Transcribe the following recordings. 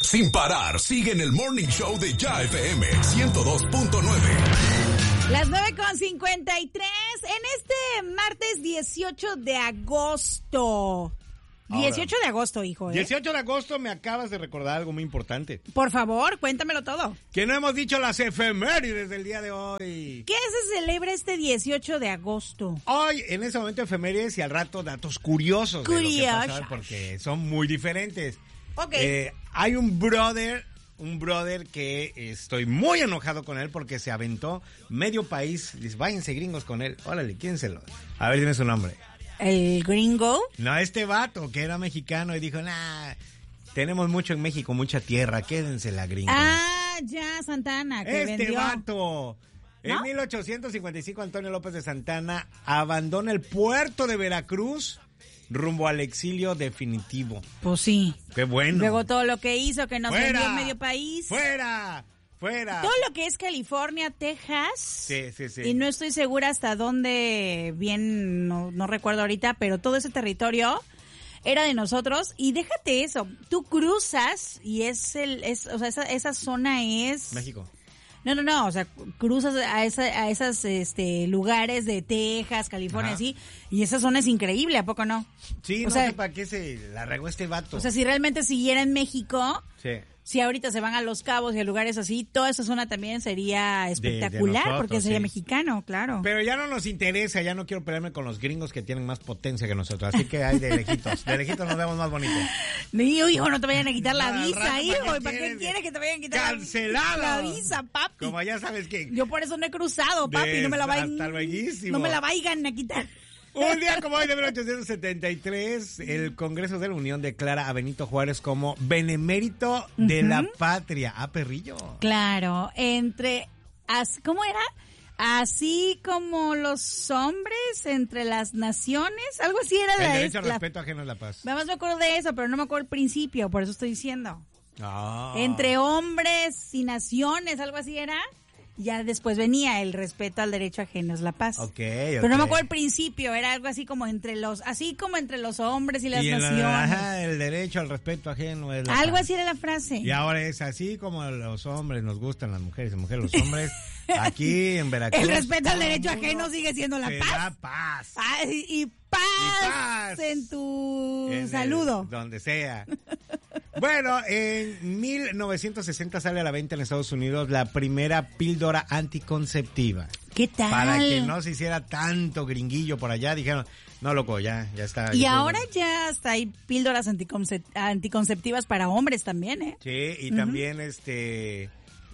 Sin parar, sigue en el Morning Show de Ya FM 102.9. Las 9:53 en este martes 18 de agosto. 18 de agosto, hijo. 18 de agosto me acabas de recordar algo muy importante. Por favor, cuéntamelo todo. Que no hemos dicho las efemérides del día de hoy. ¿Qué se celebra este 18 de agosto? Hoy, en ese momento, efemérides y al rato datos curiosos. De lo que pasaron, porque son muy diferentes. Ok. Hay un brother que estoy muy enojado con él porque se aventó medio país. Dice, váyanse gringos con él. Órale, quídenselo. A ver, dime su nombre. ¿El gringo? No, este vato que era mexicano y dijo, tenemos mucho en México, mucha tierra, quédensela, gringo. Ah, ya, Santana, que este vendió. Vato. ¿No? En 1855, Antonio López de Santana abandona el puerto de Veracruz rumbo al exilio definitivo. Pues sí. Qué bueno. Luego todo lo que hizo, que nos ¡Fuera! vendió medio país. ¡Fuera! Todo lo que es California, Texas. Sí. Y no estoy segura hasta dónde, bien, no recuerdo ahorita, pero todo ese territorio era de nosotros. Y déjate eso, tú cruzas y o sea, esa zona es... México. No, o sea, cruzas a esas lugares de Texas, California, Ajá. así, y esa zona es increíble, ¿a poco no? Sí, o no sea, sé para qué se la regó este vato. O sea, si realmente siguiera en México... Sí. Si ahorita se van a Los Cabos y a lugares así, toda esa zona también sería espectacular, de nosotros, porque sería sí. mexicano, claro. Pero ya no nos interesa, ya no quiero pelearme con los gringos que tienen más potencia que nosotros, así que hay de lejitos nos vemos más bonitos. Hijo, no te vayan a quitar la No, visa, rato, hijo, ¿para ¿para qué qué quieres que te vayan a quitar ¡Cancelado! la visa, papi? Como ya sabes que... Yo por eso no he cruzado, papi, no me la vayan... Hasta lueguísimo. No me la vayan a quitar. Un día como hoy de 1873, el Congreso de la Unión declara a Benito Juárez como benemérito de la patria. Perrillo. Claro, ¿cómo era? Así como los hombres entre las naciones, algo así era. El derecho al respeto ajeno es la paz. Nada más me acuerdo de eso, pero no me acuerdo el principio, por eso estoy diciendo. Ah. Entre hombres y naciones, algo así era. Ya después venía el respeto al derecho ajeno es la paz. Okay. Pero no me acuerdo el principio, era algo así como entre los hombres y las naciones. El derecho al respeto ajeno es la algo paz. así era la frase. Y ahora es así como los hombres nos gustan las mujeres y mujeres los hombres. Aquí en Veracruz. El respeto al derecho ajeno sigue siendo la paz. La paz. Y paz en tu saludo. Donde sea. Bueno, en 1960 sale a la venta en Estados Unidos la primera píldora anticonceptiva. ¿Qué tal? Para que no se hiciera tanto gringuillo por allá, dijeron, no loco, ya está. Y ahora ya hasta hay píldoras anticonceptivas para hombres también, ¿eh? Sí, y también te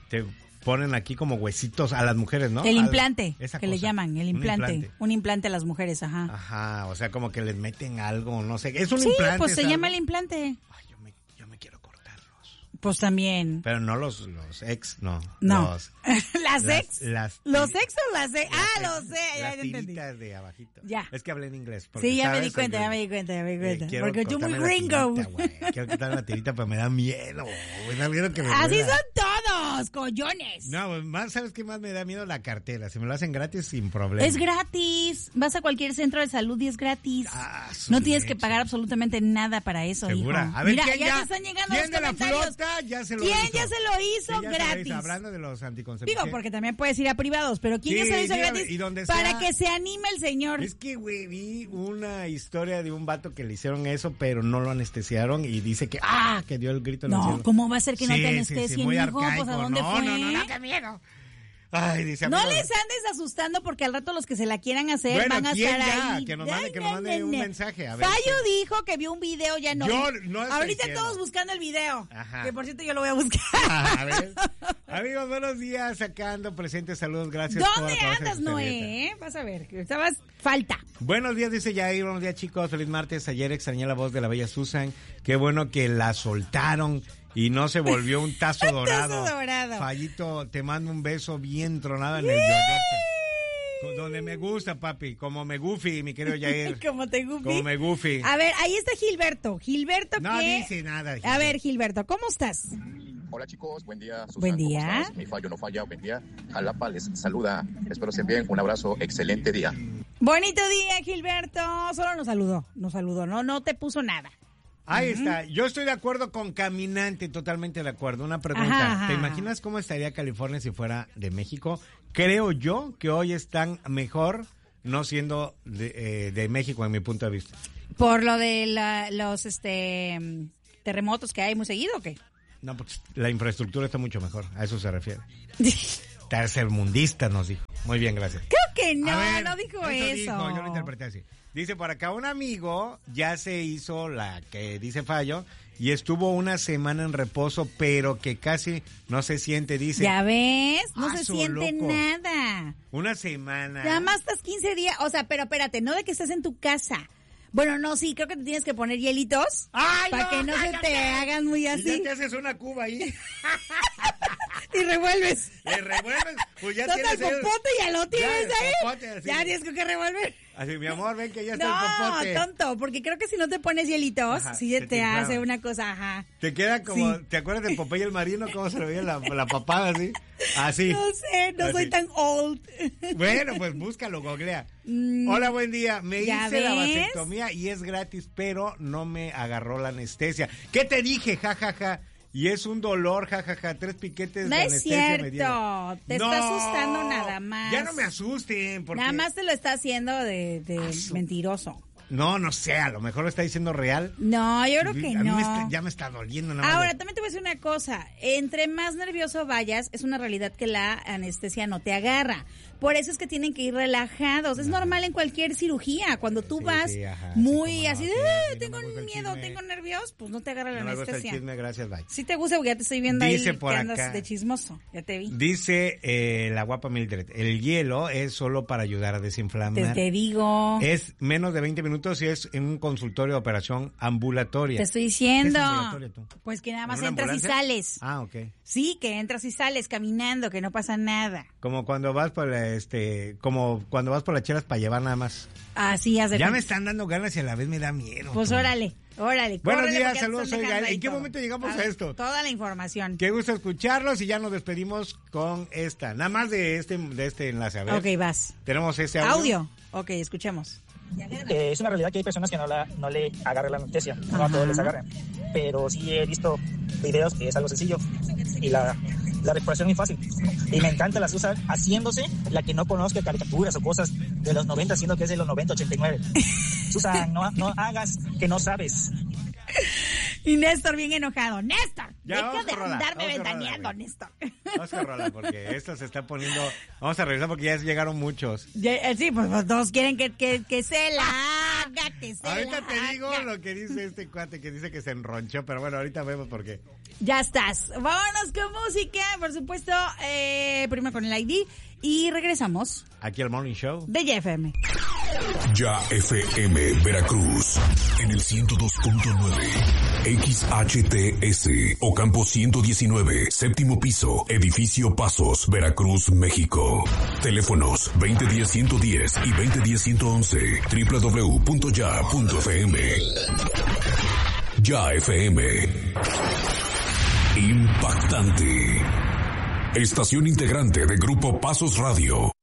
ponen aquí como huesitos a las mujeres, ¿no? El implante, que le llaman, el implante. Un implante a las mujeres, ajá. Ajá, o sea, como que les meten algo, no sé. Es un sí, implante. Pues se llama el implante. Ay, yo me quiero cortarlos. Pues también. Pero no los ex, no. No. ¿Las ex? ¿Los ex o las ex? Los ex, ya entendí. Las tiritas de abajito. Ya. Es que hablé en inglés. Sí, ya me di cuenta. Porque tú muy gringo. Quiero quitarme la tirita, pero me da miedo. Me da miedo que me Así duela. son todos, collones. No, más, ¿sabes qué más me da miedo? La cartera. Si me lo hacen gratis, sin problema. Es gratis. Vas a cualquier centro de salud y es gratis. No tienes que pagar absolutamente nada para eso, ¿Segura? hijo. A ver, mira, ¿quién ya te están llegando ¿quién los de la comentarios? flota ya se lo ¿Quién hizo? ya se lo hizo Sí, ya gratis? se lo hizo, hablando de los anticonceptivos. Digo, porque también puedes ir a privados, pero ¿quién ya se lo hizo dígame, gratis? y donde Para sea. que se anime el señor. Es que, güey, vi una historia de un vato que le hicieron eso, pero no lo anestesiaron y dice que dio el grito en el cielo. No, ¿cómo va a ser que no te anestesien, muy hijo? arcaico. Pues, ¿a dónde fue? No, qué miedo. Ay, dice, no amigos, les andes asustando porque al rato los que se la quieran hacer bueno, van a ¿quién estar ya? ahí. Que nos mande un mensaje. A ver, Fallo dijo que vio un video, ya no. Yo no estoy ahorita diciendo. todos buscando el video. Ajá. Que por cierto yo lo voy a buscar. A ver. Amigos, buenos días, sacando presentes, saludos, gracias. ¿Dónde andas, Noé? Vas a ver, que estabas falta. Buenos días, dice Jair, buenos días chicos, feliz martes. Ayer extrañé la voz de la bella Susan, qué bueno que la soltaron y no se volvió un tazo dorado. Fallito, te mando un beso bien tronado en el yoyote. Donde me gusta, papi, como me goofy, mi querido Jair. Como te goofy. Como me goofy. A ver, ahí está Gilberto. Gilberto, no ¿qué? dice nada. A ver, Gilberto, ¿cómo estás? Hola chicos, buen día. Susan, buen día. ¿cómo estás? Mi fallo no falla, buen día. Jalapa les saluda. Espero estén bien. Un abrazo, excelente día. Bonito día, Gilberto. Solo nos saludó, no te puso nada. Ahí está. Yo estoy de acuerdo con Caminante, totalmente de acuerdo. Una pregunta. Ajá. ¿Te imaginas cómo estaría California si fuera de México? Creo yo que hoy están mejor no siendo de México, en mi punto de vista. ¿Por lo de los terremotos que hay muy seguido o qué? No, pues la infraestructura está mucho mejor. A eso se refiere. Tercermundista nos dijo. Muy bien, gracias. Creo que no, ver, no dijo eso. Dijo, yo lo interpreté así. Dice por acá, un amigo ya se hizo la que dice Fallo y estuvo una semana en reposo, pero que casi no se siente, dice. Ya ves, no se siente loco. Nada. Una semana. Nada más estás 15 días, o sea, pero espérate, no de que estés en tu casa. Bueno, no, sí, creo que te tienes que poner hielitos. ¡Ay, para no, que no cállate! se te hagan muy Y así. ya te haces una cuba ahí. Y revuelves. Le revuelves, pues ya Total, tienes el popote ya lo tienes el ahí. popote, así. Ya tienes que revolver. Así, mi amor, ven que ya está el popote. No, tonto, porque creo que si no te pones hielitos, Ajá, sí se te hace inflama. una cosa, ajá. Te queda como, Sí. ¿te acuerdas de Popeye el Marino? ¿Cómo se le veía la papada así? Así. No sé, no soy Así. tan old. Bueno, pues búscalo, googlea. Hola, buen día. Me ¿Ya hice la ves? vasectomía y es gratis, pero no me agarró la anestesia. ¿Qué te dije? Ja, ja, ja. Y es un dolor, ja, ja, ja. 3 piquetes No de es anestesia me dieron. cierto, te está asustando nada más. Ya no me asusten. Porque... Nada más te lo está haciendo de mentiroso. No sé, a lo mejor lo está diciendo real. No, yo creo que A mí no. ya me está doliendo nada más. Ahora, también te voy a decir una cosa. Entre más nervioso vayas, es una realidad que la anestesia no te agarra. Por eso es que tienen que ir relajados. Es normal en cualquier cirugía. Cuando tú Sí, vas sí, ajá, muy sí, cómo no, así de, sí, sí, no tengo me gusta el miedo, chisme. tengo nervios, pues no te agarra la No me gusta el anestesia. chisme, gracias, bye. Sí te gusta porque ya te estoy viendo Dice ahí por que andas acá. de chismoso. Ya te vi. Dice la guapa Mildred, el hielo es solo para ayudar a desinflamar. Te digo. Es menos de 20 minutos y es en un consultorio de operación ambulatoria. Te estoy ¿Qué diciendo. es ambulatoria tú? Pues que nada ¿En más una entras y ambulancia? sales. Ah, ok. Sí, que entras y sales caminando, que no pasa nada. Como cuando vas por como cuando vas por las chelas para llevar nada más. Así hace. Ya me están dando ganas y a la vez me da miedo. Pues tú. órale. Buenos córrele, días, porque ya te saludos, están soy dejando Gael. ahí ¿En qué todo. momento llegamos a esto? Toda la información. Qué gusto escucharlos y ya nos despedimos con esta. Nada más de este enlace, a ver. Ok, vas. Tenemos ese audio. Audio. Ok, escuchemos. Es una realidad que hay personas que no le agarran la anestesia, no a todos les agarran, pero sí he visto videos que es algo sencillo y la recuperación es muy fácil y me encanta la Susan haciéndose la que no conozca caricaturas o cosas de los 90 siendo que es de los 90, 89. Susan, no hagas que no sabes. Y Néstor bien enojado. Néstor, Ya, deja vamos de con rola, andarme vamos con rola, ventaneando, güey. Néstor. Vamos a rolar porque esto se está poniendo... Vamos a revisar porque ya llegaron muchos. Sí, pues todos quieren que se la haga, que se Ahorita la te digo haga. lo que dice este cuate que dice que se enronchó, pero bueno, ahorita vemos por qué. Ya estás. Vámonos con música, por supuesto, primero con el ID y regresamos Aquí al Morning Show. de YFM. Ya FM Veracruz en el 102.9 XHTS Ocampo 119 séptimo piso edificio Pasos Veracruz México. Teléfonos 2010-110 y 2010-111 www.ya.fm. Ya FM. Impactante. Estación integrante de Grupo Pasos Radio.